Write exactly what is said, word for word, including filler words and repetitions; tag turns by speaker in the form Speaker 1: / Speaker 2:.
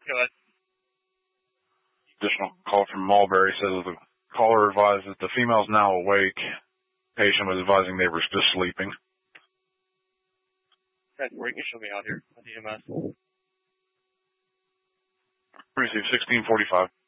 Speaker 1: Go ahead.
Speaker 2: Additional call from Mulberry says the caller advised that the female is now awake. Patient was advising they were still sleeping.
Speaker 1: Okay, where you can show me out here on D M S.
Speaker 2: Receive sixteen forty-five.